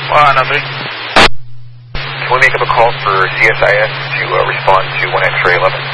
Nothing. Can we make up a call for CSIS to respond to 1 X-ray 11?